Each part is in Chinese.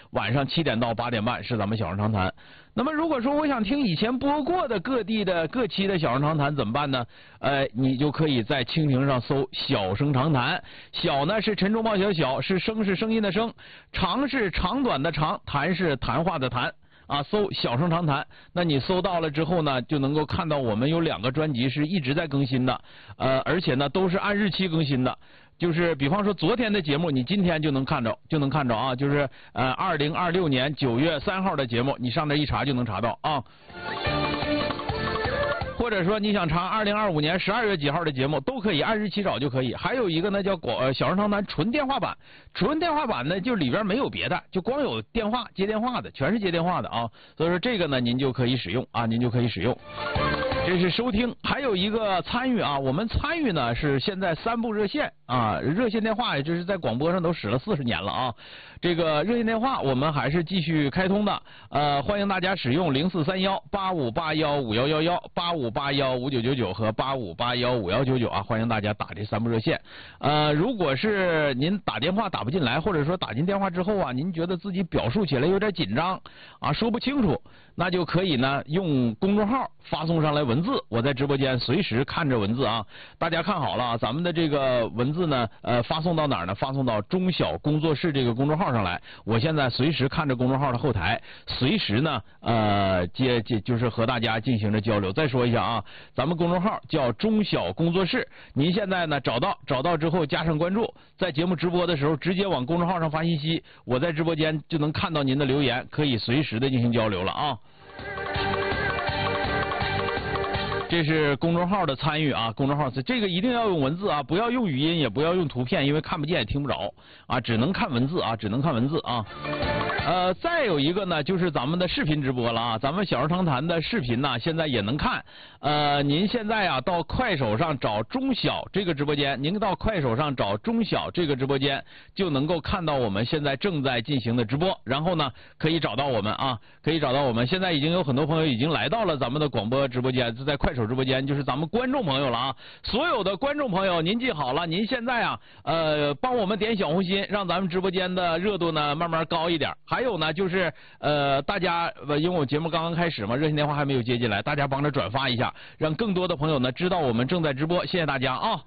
晚上7点到8点半是咱们小声长谈。那么如果说我想听以前播过的各地的各期的小声长谈怎么办呢？你就可以在蜻蜓上搜小声长谈，小呢是晨钟报晓小，是声是声音的声，长是长短的长，谈是谈话的谈。啊，搜小声长谈，那你搜到了之后呢，就能够看到我们有2个专辑是一直在更新的，而且呢都是按日期更新的，就是比方说昨天的节目，你今天就能看着啊，就是2026年9月3号的节目，你上这一查就能查到啊。或者说你想查2025年12月几号的节目，都可以按日期找就可以。还有一个呢叫小声长谈纯电话版，纯电话版呢就里边没有别的，就光有电话接电话的，全是接电话的啊。所以说这个呢您就可以使用啊，您就可以使用。这是收听，还有一个参与啊，我们参与呢是现在3部热线啊，热线电话也就是在广播上都使了40年了啊。这个热线电话我们还是继续开通的，欢迎大家使用04318581511185815999和85815199啊，欢迎大家打这3部热线。如果是您打电话打不进来，或者说打进电话之后啊，您觉得自己表述起来有点紧张啊，说不清楚，那就可以呢用公众号发送上来文字，我在直播间随时看着文字啊。大家看好了啊，咱们的这个文字呢，发送到哪儿呢？发送到中小工作室这个公众号上来。我现在随时看着公众号的后台，随时呢，就是和大家进行着交流。再说一下啊，咱们公众号叫中小工作室，您现在呢找到之后加上关注，在节目直播的时候直接往公众号上发信息，我在直播间就能看到您的留言，可以随时的进行交流了啊。这是公众号的参与啊，公众号这个一定要用文字啊，不要用语音，也不要用图片，因为看不见也听不着啊，只能看文字啊，只能看文字啊。再有一个呢，就是咱们的视频直播了啊，咱们小声长谈的视频呢，现在也能看。您现在啊，到快手上找中小这个直播间，您到快手上找中小这个直播间，就能够看到我们现在正在进行的直播。然后呢，可以找到我们啊，可以找到我们。现在已经有很多朋友已经来到了咱们的广播直播间，就在快手直播间，就是咱们观众朋友了啊。所有的观众朋友，您记好了，您现在啊，帮我们点小红心，让咱们直播间的热度呢慢慢高一点。还有呢，就是大家因为我节目刚刚开始嘛，热线电话还没有接进来，大家帮着转发一下，让更多的朋友呢知道我们正在直播，谢谢大家啊。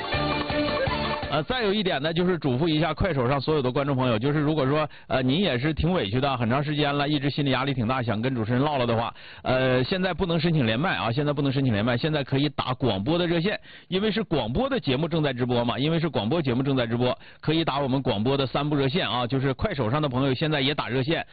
再有一点呢，就是嘱咐一下快手上所有的观众朋友，就是如果说您也是挺委屈的，很长时间了，一直心理压力挺大，想跟主持人唠唠的话，现在不能申请连麦啊，现在不能申请连麦，现在可以打广播的热线，因为是广播的节目正在直播嘛，因为是广播节目正在直播，可以打我们广播的3部热线啊，就是快手上的朋友现在也打热线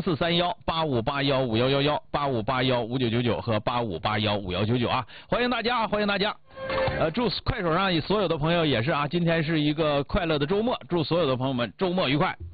04318581511185815999和85815199啊，欢迎大家，欢迎大家。祝快手上所有的朋友也是啊，今天是一个快乐的周末，祝所有的朋友们周末愉快。